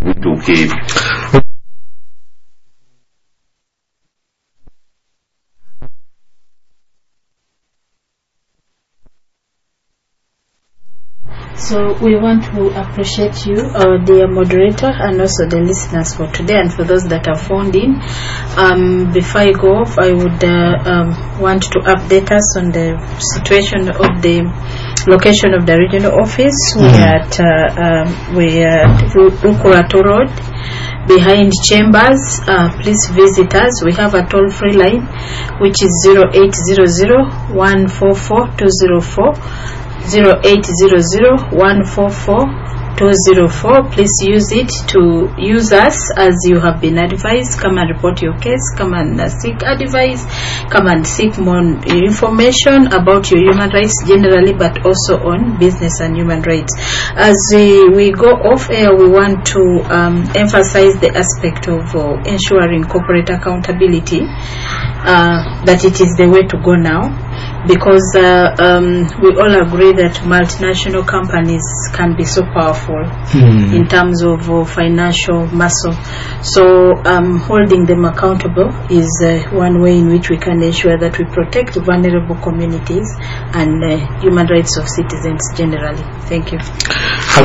bituuke. So we want to appreciate you, our dear moderator, and also the listeners for today, and for those that have phoned in. Before I go off, I would want to update us on the situation of the location of the regional office. We are at Rukurato Road, behind Chambers. Please visit us. We have a toll-free line, which is 0800 144 204. 0800-144-204. Please use it to use us as you have been advised. Come and report your case. Come and seek advice. Come and seek more information about your human rights generally, but also on business and human rights. As we go off air, we want to emphasize the aspect of ensuring corporate accountability, that it is the way to go now. Because we all agree that multinational companies can be so powerful in terms of financial muscle. So holding them accountable is one way in which we can ensure that we protect vulnerable communities and human rights of citizens generally. Thank you.